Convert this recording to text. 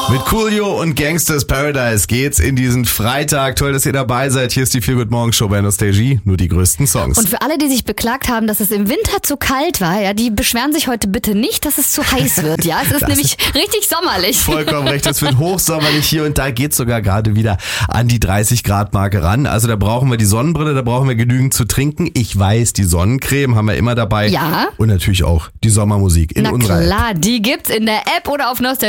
Mit Coolio und Gangsters Paradise geht's in diesen Freitag. Toll, dass ihr dabei seid. Hier ist die Feel-Good-Morgen-Show bei Nostalgie. Nur die größten Songs. Und für alle, die sich beklagt haben, dass es im Winter zu kalt war, ja, die beschweren sich heute bitte nicht, dass es zu heiß wird. Ja, es ist nämlich richtig sommerlich. Vollkommen recht. Es wird hochsommerlich hier und da geht's sogar gerade wieder an die 30-Grad-Marke ran. Also da brauchen wir die Sonnenbrille, da brauchen wir genügend zu trinken. Ich weiß, die Sonnencreme haben wir immer dabei. Ja. Und natürlich auch die Sommermusik in unserer App. Na klar, die gibt's in der App oder auf Nostalgie.